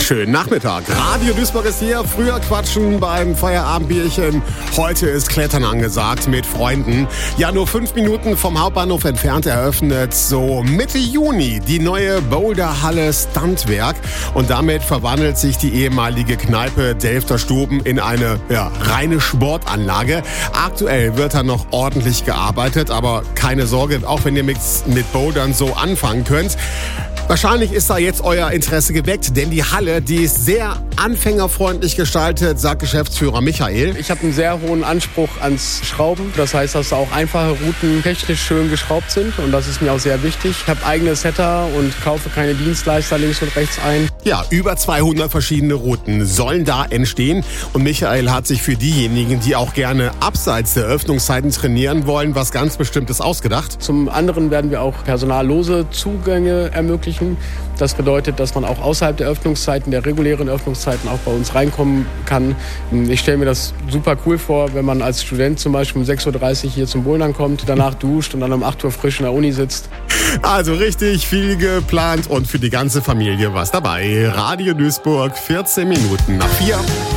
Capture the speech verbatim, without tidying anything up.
Schönen Nachmittag. Radio Duisburg ist hier. Früher quatschen beim Feierabendbierchen. Heute ist Klettern angesagt mit Freunden. Ja, nur fünf Minuten vom Hauptbahnhof entfernt eröffnet so Mitte Juni die neue Boulderhalle Stuntwerk. Und damit verwandelt sich die ehemalige Kneipe Delfter Stuben in eine ja, reine Sportanlage. Aktuell wird da noch ordentlich gearbeitet, aber keine Sorge, auch wenn ihr mit, mit Bouldern so anfangen könnt. Wahrscheinlich ist da jetzt euer Interesse geweckt, denn die Halle, die ist sehr anfängerfreundlich gestaltet, sagt Geschäftsführer Michael. Ich habe einen sehr hohen Anspruch ans Schrauben. Das heißt, dass auch einfache Routen technisch schön geschraubt sind und das ist mir auch sehr wichtig. Ich habe eigene Setter und kaufe keine Dienstleister links und rechts ein. Ja, über zweihundert verschiedene Routen sollen da entstehen und Michael hat sich für diejenigen, die auch gerne abseits der Öffnungszeiten trainieren wollen, was ganz Bestimmtes ausgedacht. Zum anderen werden wir auch personallose Zugänge ermöglichen. Das bedeutet, dass man auch außerhalb der Öffnungszeiten, der regulären Öffnungszeiten auch bei uns reinkommen kann. Ich stelle mir das super cool vor, wenn man als Student zum Beispiel um sechs Uhr dreißig hier zum Bouldern kommt, danach duscht und dann um acht Uhr frisch in der Uni sitzt. Also richtig viel geplant und für die ganze Familie was dabei. Radio Duisburg, vierzehn Minuten nach vier.